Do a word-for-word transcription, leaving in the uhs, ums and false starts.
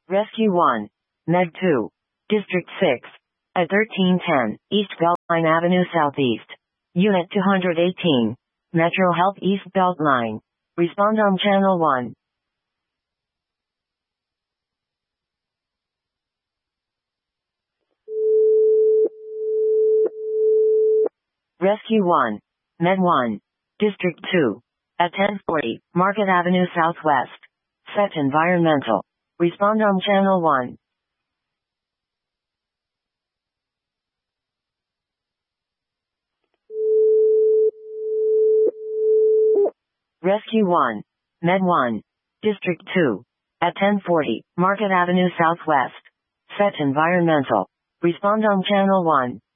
Rescue one. Med two. District six. At thirteen ten, East Beltline Avenue Southeast. Unit two hundred eighteen. Metro Health East Beltline. Respond on Channel one. Rescue one. Med one. District two. At ten forty, Market Avenue Southwest. Set Environmental. Respond on Channel one. Rescue one. Med one. District two. At ten forty, Market Avenue Southwest. Set Environmental. Respond on Channel one.